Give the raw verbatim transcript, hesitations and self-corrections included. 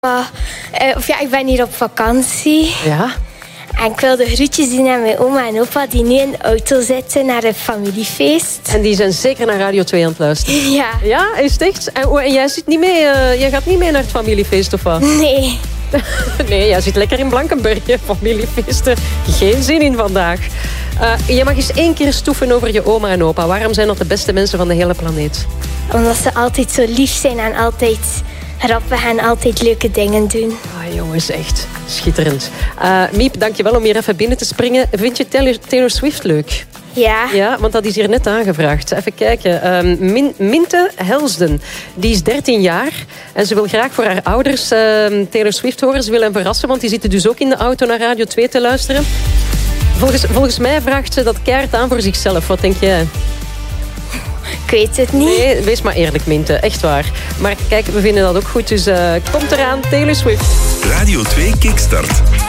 Uh, of ja, ik ben hier op vakantie. Ja. En ik wil de groetjes doen aan mijn oma en opa die nu in de auto zitten naar een familiefeest. En die zijn zeker naar Radio twee aan het luisteren. Ja. Ja, is het echt? En, en jij, zit niet mee, uh, jij gaat niet mee naar het familiefeest of wat? Nee. Nee, jij zit lekker in Blankenberg, familiefeesten. Geen zin in vandaag. Uh, je mag eens één keer stoeven over je oma en opa. Waarom zijn dat de beste mensen van de hele planeet? Omdat ze altijd zo lief zijn en altijd grappig en altijd leuke dingen doen. Ah, jongens, echt schitterend. Uh, Miep, dankjewel om hier even binnen te springen. Vind je Taylor, Taylor Swift leuk? Ja. Ja, want dat is hier net aangevraagd. Even kijken. Um, Min, Minte Helsden, die is dertien jaar. En ze wil graag voor haar ouders uh, Taylor Swift horen. Ze wil hen verrassen, want die zitten dus ook in de auto naar Radio twee te luisteren. Volgens, volgens mij vraagt ze dat keihard aan voor zichzelf. Wat denk jij? Ik weet het niet. Nee, wees maar eerlijk, Minte. Echt waar. Maar kijk, we vinden dat ook goed. Dus uh, komt eraan, Taylor Swift. Radio twee Kickstart.